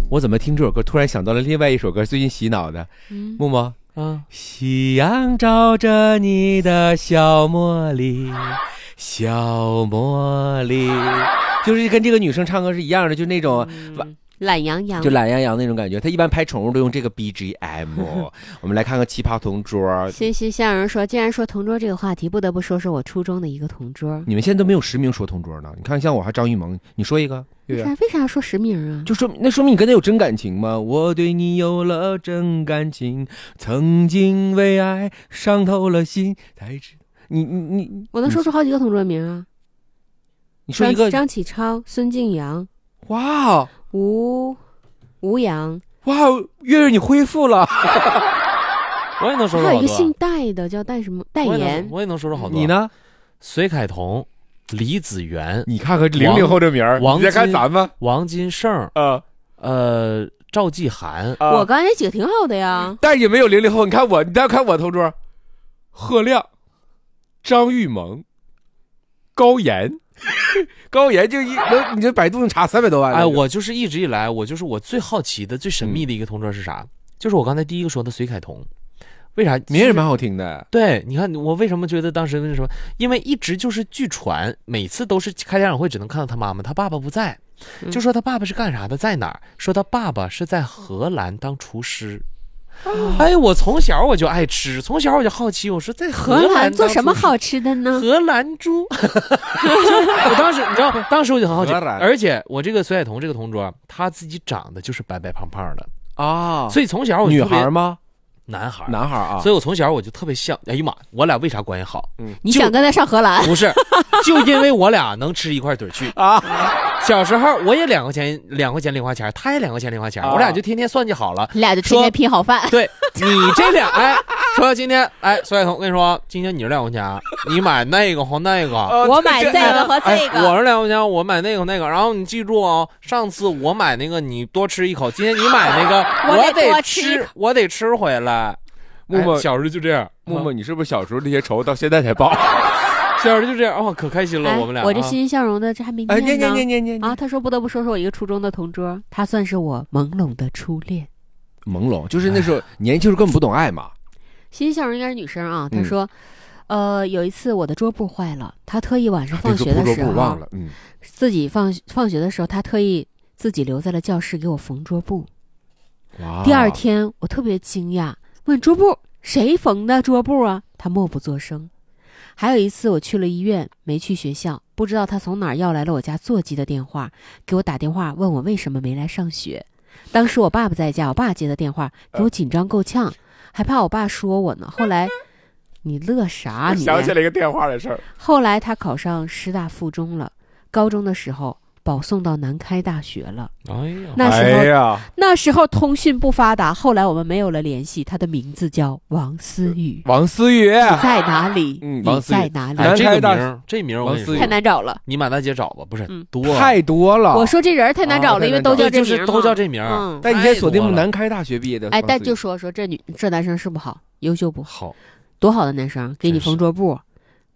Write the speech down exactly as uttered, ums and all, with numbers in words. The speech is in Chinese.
我怎么听这首歌突然想到了另外一首歌，最近洗脑的，嗯，木木， 嗯， 夕阳照着你的小茉莉，小茉莉，就是跟这个女生唱歌是一样的，就那种。 嗯懒洋洋， 就懒洋洋那种感觉。他一般拍宠物都用这个 B G M。我们来看看奇葩同桌。 欣欣向荣说，既然说同桌这个话题，不得不说说我初中的一个同桌。 你们现在都没有实名说同桌呢？你看，像我还张玉萌，你说一个。 为啥？为啥要说实名啊？ 就说那说明你跟他有真感情吗？我对你有了真感情，曾经为爱伤透了心，才知你你你， 我能说出好几个同桌名啊。 你说一个， 张启超、孙静阳。 哇， 吴吴阳， 哇，月月你恢复了。 我也能说出好多。 还有一个姓戴的叫戴什么戴岩， 我也能说出好多。 你呢？ 隋凯彤、李子源， 你看看零零后这名儿， 王你再看咱们王金胜， 呃呃，赵继涵， 啊、 我刚才那几个挺好的呀， 但也没有零零后。你看我，你再看我同桌，贺亮、张玉萌、高岩。高岩就一能，你这百度能查三百多万。 哎，我就是一直以来，我就是我最好奇的、最神秘的一个同桌是啥？嗯、就是我刚才第一个说的隋凯彤。为啥？ 名也蛮好听的。 对，你看我为什么觉得当时为什么？因为一直就是据传，每次都是开家长会只能看到他妈妈，他爸爸不在，嗯、就说他爸爸是干啥的，在哪儿？说他爸爸是在荷兰当厨师。哦、哎，我从小我就爱吃，从小我就好奇，我说在荷兰, 荷兰做什么好吃的呢？ 荷兰猪。我当时你知道，当时我就很好奇，而且我这个隋凯彤这个同桌，他自己长得就是白白胖胖的啊， 所以从小我就女孩吗？ 男孩， 男孩啊， 所以我从小我就特别像。哎呀妈，我俩为啥关系好？ 嗯，你想跟他上荷兰？ 不是，就因为我俩能吃一块腿去啊。小时候我也两块钱，两块钱零花钱，他也两块钱零花钱，啊、我俩就天天算计好了， 俩就天天拼好饭。 对你这俩，哎，说今天，哎，隋凯彤，我跟你说，今天你是两块钱，你买那个和那个， 我买这个和这个， 哎、我是两块钱，我买那个和那个，然后你记住哦，上次我买那个你多吃一口，今天你买那个我得吃，我得吃回来。 木木、哎、 小时候就这样， 木木，你是不是小时候这些仇到现在才报？ 小时候就这样哦，可开心了， 哎、 我们俩。 我这欣欣向荣的这还没念呢。 哎，念念念念念啊！他说不得不说说我一个初中的同桌，他算是我朦胧的初恋。 朦胧就是那时候年轻时候根本不懂爱嘛。 欣欣向荣应该是女生啊，她说，嗯、呃，有一次我的桌布坏了，她特意晚上放学的时候， 忘了，嗯， 自己放放学的时候，她特意自己留在了教室给我缝桌布。 哇！ 第二天我特别惊讶，问桌布谁缝的桌布啊？她默不作声。还有一次我去了医院，没去学校，不知道他从哪儿要来了我家座机的电话，给我打电话问我为什么没来上学。当时我爸不在家，我爸接的电话，给我紧张够呛，还怕我爸说我呢。后来你乐啥你？ 想起来一个电话的事儿。 后来他考上师大附中了，高中的时候保送到南开大学了。 哎呀， 那时候、 哎呀、 那时候通讯不发达，后来我们没有了联系。他的名字叫王思雨。 王思雨， 你在哪里？ 嗯， 你在哪里？ 哎、这个大名，这名我跟你说太难找了， 你满大街找吧，不是、嗯、多太多了。 我说这人太难找了， 啊、 因为都叫这名， 就是都叫这名。 嗯， 但你现在锁定南开大学毕业的， 哎，但就说说这女这男生是不好，优秀不好， 多好的男生，给你缝桌布，